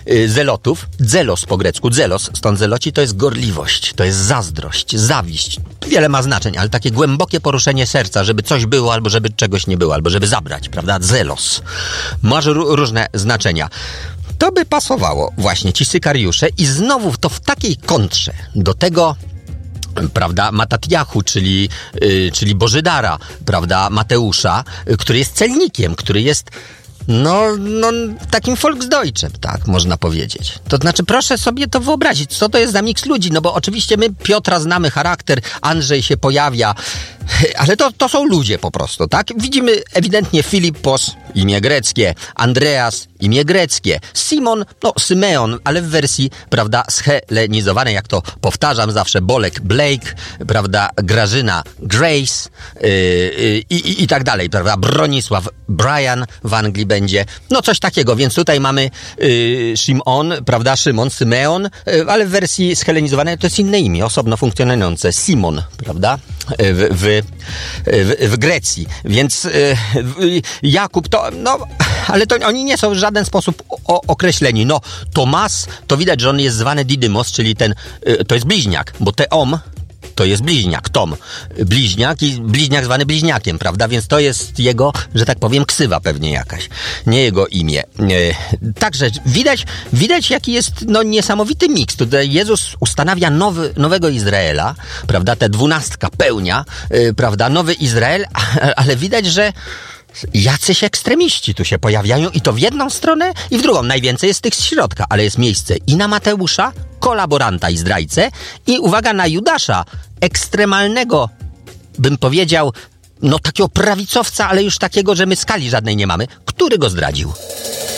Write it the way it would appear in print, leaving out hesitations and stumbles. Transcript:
zelotów. Zelos po grecku, zelos, stąd zeloci, to jest gorliwość, to jest zazdrość, zawiść. Wiele ma znaczeń, ale takie głębokie poruszenie serca, żeby coś było, albo żeby czegoś nie było, albo żeby zabrać, prawda? Zelos. Masz różne znaczenia. To by pasowało właśnie ci sykariusze i znowu to w takiej kontrze do tego, prawda, Matatjahu, czyli Bożydara, prawda, Mateusza, który jest celnikiem, który jest no takim Volksdeutschem, tak można powiedzieć. To znaczy, proszę sobie to wyobrazić, co to jest za miks ludzi, no bo oczywiście my Piotra znamy charakter, Andrzej się pojawia, ale to są ludzie po prostu, tak? Widzimy ewidentnie Filippos, imię greckie, Andreas, imię greckie, Simon, Symeon, ale w wersji, prawda, zhelenizowanej, jak to powtarzam zawsze, Bolek, Blake, prawda, Grażyna, Grace i tak dalej, prawda, Bronisław, Brian w Anglii będzie, coś takiego, więc tutaj mamy Szymon, prawda, Szymon, Symeon, ale w wersji zhelenizowanej to jest inne imię, osobno funkcjonujące, Simon, prawda, w Grecji, więc Jakub to, ale to oni nie są w żaden sposób określeni. Tomas, to widać, że on jest zwany Didymos, czyli to jest bliźniak, bo Teom to jest bliźniak, Tom, bliźniak i bliźniak zwany bliźniakiem, prawda? Więc to jest jego, że tak powiem, ksywa pewnie jakaś, nie jego imię. Także widać jaki jest niesamowity miks. Tutaj Jezus ustanawia nowego Izraela, prawda? Te 12 pełnia, prawda? Nowy Izrael, ale widać, że jacyś ekstremiści tu się pojawiają i to w jedną stronę i w drugą. Najwięcej jest tych z środka, ale jest miejsce i na Mateusza, kolaboranta i zdrajcę, i uwaga, na Judasza, ekstremalnego, bym powiedział, takiego prawicowca, ale już takiego, że my skali żadnej nie mamy, który go zdradził.